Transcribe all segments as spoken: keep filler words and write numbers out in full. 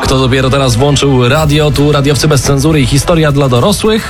Kto dopiero teraz włączył radio, tu Radiowcy bez cenzury i historia dla dorosłych.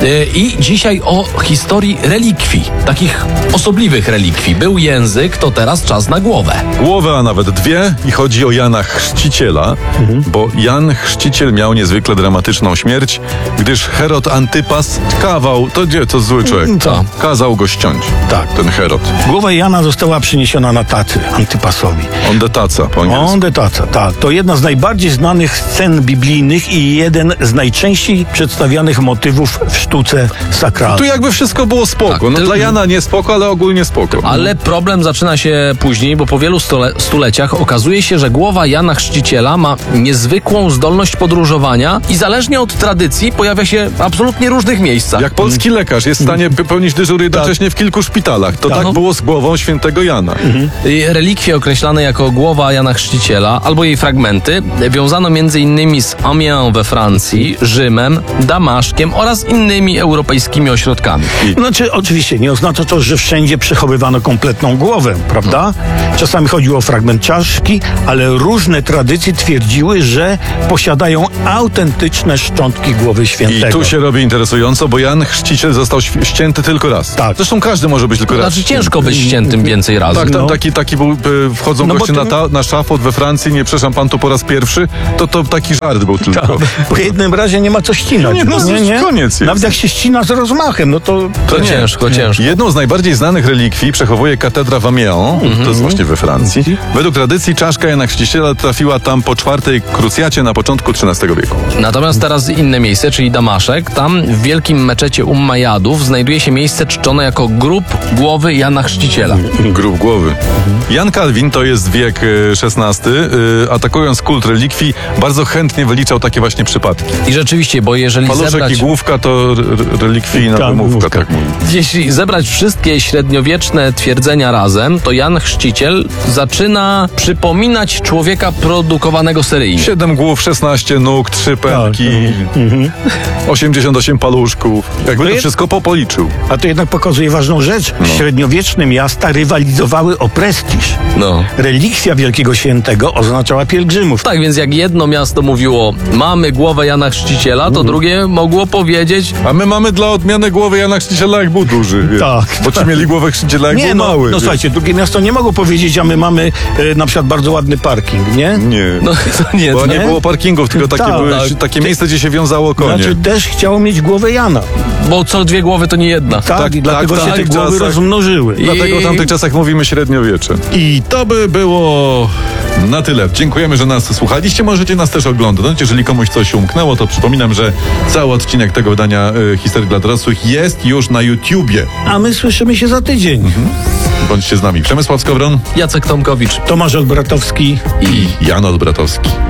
I dzisiaj o historii relikwii, takich osobliwych relikwii. Był język, to teraz czas na głowę. Głowę, a nawet dwie, i chodzi o Jana Chrzciciela, mhm. bo Jan Chrzciciel miał niezwykle dramatyczną śmierć, gdyż Herod Antypas kawał, to gdzie, to zły człowiek, Co? kazał go ściąć, Tak. ten Herod. Głowa Jana została przyniesiona na tacy Antypasowi. On de taca po angielsku. On de taca, tak. To jedna z najbardziej znanych scen biblijnych i jeden z najczęściej przedstawianych motywów w sztuce sakralnej. Tu jakby wszystko było spoko. Tak, no tylko- dla Jana nie spoko, ale ogólnie spoko. Ale problem zaczyna się później, bo po wielu stole, stuleciach okazuje się, że głowa Jana Chrzciciela ma niezwykłą zdolność podróżowania i zależnie od tradycji pojawia się w absolutnie różnych miejscach. Jak polski lekarz jest w stanie pełnić dyżur jednocześnie w kilku szpitalach, to tak, Tak. było z głową świętego Jana. I Relikwie określane jako głowa Jana Chrzciciela albo jej fragmenty wiązano między innymi z Amiens we Francji, Rzymem, Damaszkiem oraz innymi europejskimi ośrodkami. Znaczy, oczywiście nie oznacza to, że wszędzie przechowywano kompletną głowę, prawda? Czasami chodziło o fragment czaszki, ale różne tradycje twierdziły, że posiadają autentyczne szczątki głowy świętego. I tu się robi interesująco, bo Jan Chrzciciel został świ- ścięty tylko raz. Tak. Zresztą każdy może być tylko raz. Znaczy ścięty. ciężko być ściętym więcej razy. Tak, tam No. taki, taki był, y, wchodzą No bo goście to- na, ta, na szafot we Francji, nie przepraszam pan tu po raz pierwszy, to to taki żart był tylko. Tak. Po jednym razie nie ma co ścinać. Nie, no, koniec jest. Nawet jak się ścina z rozmachem, no to... To nie. ciężko, ciężko. Jedną z najbardziej znanych relikwii przechowuje katedra w Amiens, to jest właśnie we Francji. Według tradycji czaszka Jana Chrzciciela trafiła tam po czwartej krucjacie na początku trzynastego wieku. Natomiast teraz inne miejsce, czyli Damaszek. Tam w wielkim meczecie Ummajadów znajduje się miejsce czczone jako grób głowy Jana Chrzciciela. Grób głowy. Jan Kalwin, to jest wiek y, szesnasty, y, atakując kult relikwii, bardzo chętnie wyliczał takie właśnie przypadki. I rzeczywiście, bo jeżeli Paluszek zebrać, i główka to r- r- relikwijna Tak, wymówka, wymówka. tak mówi. jeśli zebrać wszystkie średniowieczne twierdzenia razem, to Jan Chrzciciel zaczyna przypominać człowieka produkowanego seryjnie. Siedem głów, szesnaście nóg, trzy pępki, osiemdziesiąt osiem paluszków. Jakby to jest- wszystko popoliczył. A to jednak pokazuje ważną rzecz. Średniowieczne miasta rywalizowały o prestiż. No. Relikwia Wielkiego Świętego oznaczała pielgrzymów. Tak więc jak jedno miasto mówiło, mamy głowę Jana Chrzciciela, to drugie mogło powiedzieć, A my mamy dla odmiany głowy Jana Chrzciciela, jak był duży. Wiesz. Tak. Bo ci mieli głowę Chrzciciela, jak Nie, był no, mały. no wiesz. słuchajcie, drugie miasto nie mogło powiedzieć, a my mamy e, na przykład bardzo ładny parking, nie? Nie. no to nie, Bo to nie nie, było parkingów, tylko takie, Tak, były, tak. takie miejsce, gdzie się wiązało konie. Znaczy też chciało mieć głowę Jana. bo co dwie głowy to nie jedna. Tak, Tak, i dlatego tak, się tak, te w głowy czasach- rozmnożyły. I- Dlatego w tamtych czasach mówimy średniowiecze. I to by było na tyle. Dziękujemy, że nas słuchaliście. Możecie nas też oglądać. Jeżeli komuś coś umknęło, to przypominam, że cały odcinek tego wydania y, Historii dla dorosłych jest już na YouTubie. A my słyszymy się za tydzień. Bądźcie z nami. Przemysław Skowron Jacek Tomkowicz. Tomasz Olbratowski. i Jan Odbratowski.